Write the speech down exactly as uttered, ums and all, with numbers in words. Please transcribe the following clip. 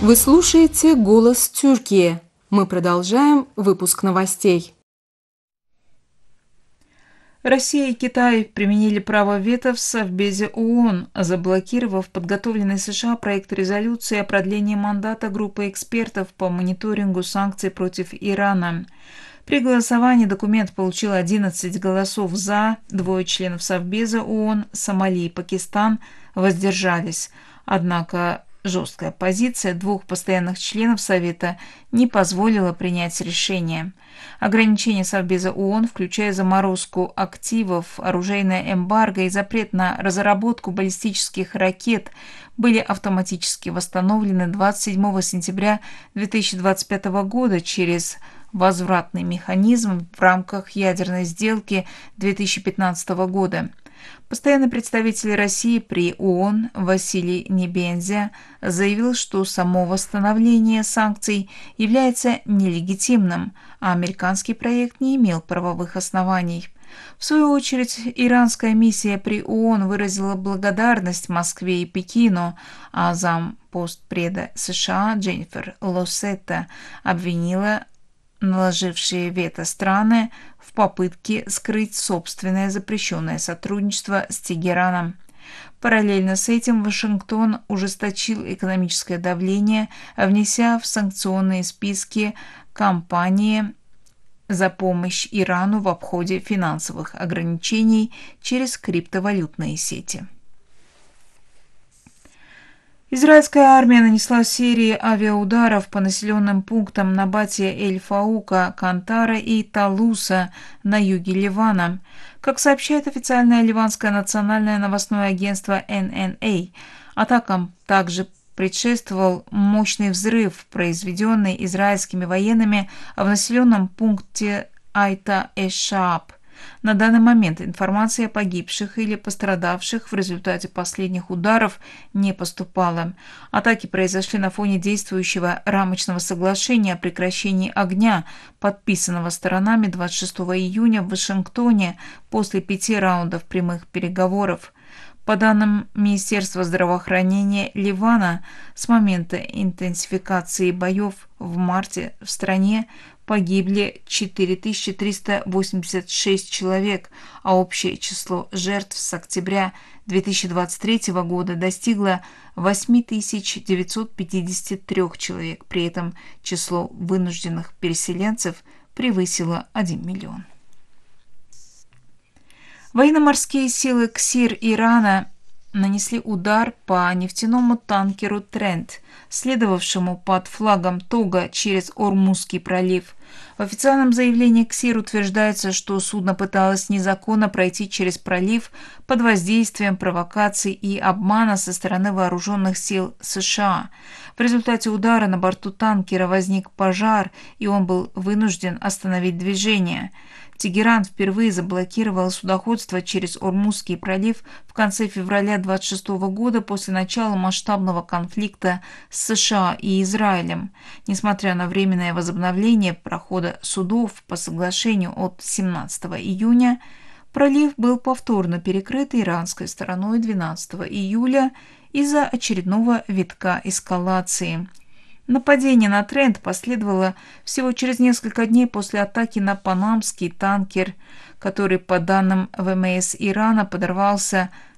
Вы слушаете «Голос Тюркии». Мы продолжаем выпуск новостей. Россия и Китай применили право вето в Совбезе ООН, заблокировав подготовленный США проект резолюции о продлении мандата группы экспертов по мониторингу санкций против Ирана. При голосовании документ получил одиннадцать голосов «за», двое членов Совбеза ООН, Сомали и Пакистан воздержались. Однако жесткая позиция двух постоянных членов Совета не позволила принять решение. Ограничения Совбеза ООН, включая заморозку активов, оружейное эмбарго и запрет на разработку баллистических ракет, были автоматически восстановлены двадцать седьмого сентября две тысячи двадцать пятого года через возвратный механизм в рамках ядерной сделки две тысячи пятнадцатого года. Постоянный представитель России при ООН Василий Небензя заявил, что само восстановление санкций является нелегитимным, а американский проект не имел правовых оснований. В свою очередь, иранская миссия при ООН выразила благодарность Москве и Пекину, а зампостпреда США Дженнифер Лоссетта обвинила наложившие вето страны в попытке скрыть собственное запрещенное сотрудничество с Тегераном. Параллельно с этим Вашингтон ужесточил экономическое давление, внеся в санкционные списки компании за помощь Ирану в обходе финансовых ограничений через криптовалютные сети. Израильская армия нанесла серии авиаударов по населенным пунктам Набатия Эль-Фаука, Кантара и Талуса на юге Ливана. Как сообщает официальное ливанское национальное новостное агентство эн эн эй, атакам также предшествовал мощный взрыв, произведенный израильскими военными в населенном пункте Айта-эш-Шааб. На данный момент информация о погибших или пострадавших в результате последних ударов не поступала. Атаки произошли на фоне действующего рамочного соглашения о прекращении огня, подписанного сторонами двадцать шестого июня в Вашингтоне после пяти раундов прямых переговоров. По данным Министерства здравоохранения Ливана, с момента интенсификации боев в марте в стране погибли четыре тысячи триста восемьдесят шесть человек, а общее число жертв с октября две тысячи двадцать третьего года достигло восемь тысяч девятьсот пятьдесят три человек. При этом число вынужденных переселенцев превысило один миллион. Военно-морские силы КСИР Ирана нанесли удар по нефтяному танкеру «Трент», следовавшему под флагом Тога через Ормузский пролив. В официальном заявлении КСИР утверждается, что судно пыталось незаконно пройти через пролив под воздействием провокаций и обмана со стороны вооруженных сил США. В результате удара на борту танкера возник пожар, и он был вынужден остановить движение. Тегеран впервые заблокировал судоходство через Ормузский пролив в конце февраля двадцать шестого года после начала масштабного конфликта с США и Израилем. Несмотря на временное возобновление прохода судов по соглашению от семнадцатого июня, пролив был повторно перекрыт иранской стороной двенадцатого июля из-за очередного витка эскалации. Нападение на Трент последовало всего через несколько дней после атаки на панамский танкер, который, по данным ВМС Ирана, подорвался